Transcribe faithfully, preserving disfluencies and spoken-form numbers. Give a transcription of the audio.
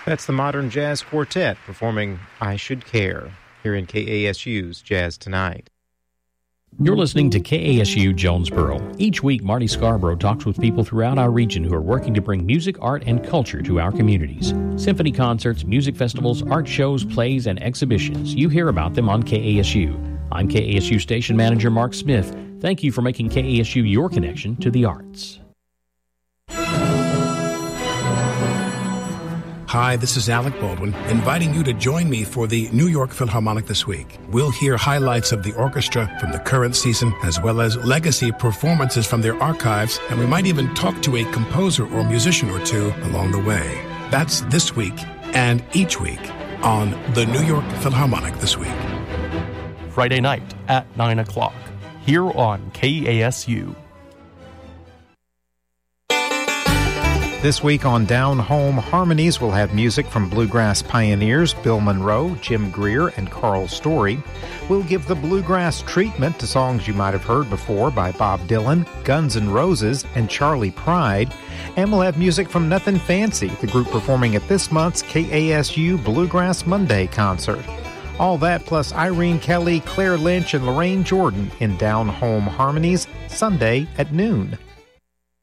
That's the Modern Jazz Quartet performing I Should Care here in K A S U's Jazz Tonight. You're listening to K A S U Jonesboro. Each week, Marty Scarborough talks with people throughout our region who are working to bring music, art, and culture to our communities. Symphony concerts, music festivals, art shows, plays, and exhibitions. You hear about them on K A S U. I'm K A S U Station Manager Mark Smith. Thank you for making K A S U your connection to the arts. Hi, this is Alec Baldwin, inviting you to join me for the New York Philharmonic this week. We'll hear highlights of the orchestra from the current season, as well as legacy performances from their archives, and we might even talk to a composer or musician or two along the way. That's this week and each week on the New York Philharmonic this week. Friday night at nine o'clock, here on K A S U. This week on Down Home Harmonies, we'll have music from bluegrass pioneers Bill Monroe, Jim Greer, and Carl Story. We'll give the bluegrass treatment to songs you might have heard before by Bob Dylan, Guns N' Roses, and Charlie Pride. And we'll have music from Nothing Fancy, the group performing at this month's K A S U Bluegrass Monday concert. All that plus Irene Kelly, Claire Lynch, and Lorraine Jordan in Down Home Harmonies, Sunday at noon.